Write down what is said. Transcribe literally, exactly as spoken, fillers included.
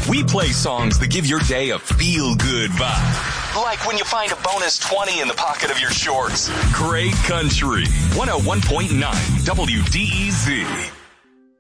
We play songs that give your day a feel-good vibe. Like when you find a bonus twenty in the pocket of your shorts. Great Country, one oh one point nine W D E Z.